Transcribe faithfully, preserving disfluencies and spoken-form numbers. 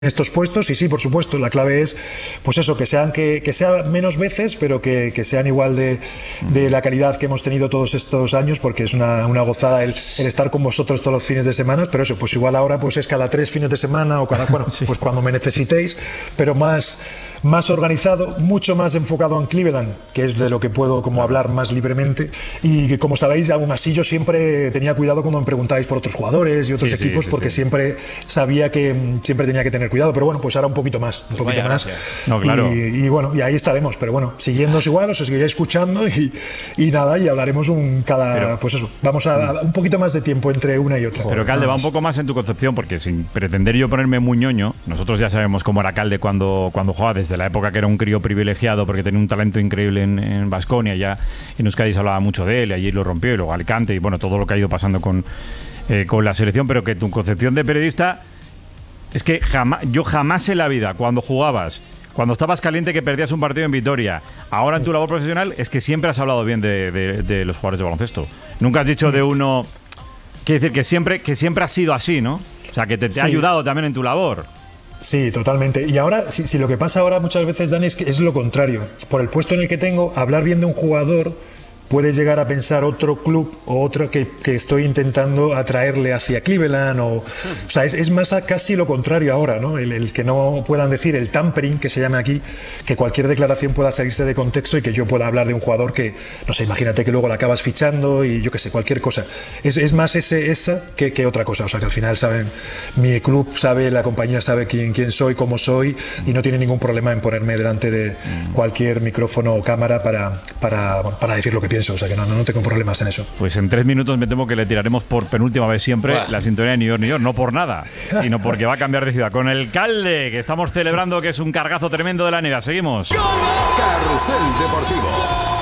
estos puestos. Y sí, por supuesto, la clave es pues eso, que sean que, que sea menos veces, pero que, que sean igual de, de la calidad que hemos tenido todos estos años, porque es una, una gozada el, el estar con vosotros todos los fines de semana. Pero eso, pues igual ahora pues es cada tres fines de semana o cada, bueno, sí. pues cuando me necesitéis, pero más más organizado, mucho más enfocado en Cleveland, que es de lo que puedo como hablar más libremente. Y que, como sabéis, aún así yo siempre tenía cuidado cuando me preguntáis por otros jugadores y otros sí, equipos, sí, sí, porque sí. siempre sabía que siempre tenía que tener cuidado, pero bueno, pues ahora un poquito más, un pues poquito más. No, claro. Y, y bueno, y ahí estaremos, pero bueno, siguiéndonos igual, os seguiré escuchando y, y nada, y hablaremos un cada, pero, pues eso, vamos a, a un poquito más de tiempo entre una y otra. Pero Calde, va un poco más en tu concepción, porque sin pretender yo ponerme muy ñoño, nosotros ya sabemos cómo era Calde cuando, cuando jugaba, desde la época que era un crío privilegiado, porque tenía un talento increíble en Baskonia, ya en Euskadi se hablaba mucho de él, y allí lo rompió, y luego Alicante, y bueno, todo lo que ha ido pasando con, eh, con la selección, pero que tu concepción de periodista es que jamás, yo jamás en la vida, cuando jugabas, cuando estabas caliente que perdías un partido en Vitoria, ahora en tu labor profesional, es que siempre has hablado bien de, de, de los jugadores de baloncesto. Nunca has dicho de uno... Quiere decir que siempre, que siempre ha sido así, ¿no? O sea, que te, te sí. ha ayudado también en tu labor. Sí, totalmente. Y ahora, si, si lo que pasa ahora muchas veces, Dani, es que es lo contrario. Por el puesto en el que tengo, hablar bien de un jugador puede llegar a pensar otro club o otro que, que estoy intentando atraerle hacia Cleveland. O, o sea, es, es más a casi lo contrario ahora, ¿no? El, el que no puedan decir el tampering, que se llama aquí, que cualquier declaración pueda salirse de contexto y que yo pueda hablar de un jugador que, no sé, imagínate que luego la acabas fichando y yo qué sé, cualquier cosa. Es, es más ese, esa que, que otra cosa. O sea, que al final saben, mi club sabe, la compañía sabe quién, quién soy, cómo soy, y no tiene ningún problema en ponerme delante de cualquier micrófono o cámara para, para, para decir lo que pienso. O sea que no, no tengo problemas en eso. Pues en tres minutos me temo que le tiraremos por penúltima vez siempre Buah. la sintonía de New York, New York. No por nada, sino porque va a cambiar de ciudad. Con el Calde, que estamos celebrando que es un cargazo tremendo de la N B A. Seguimos. Carrusel Deportivo.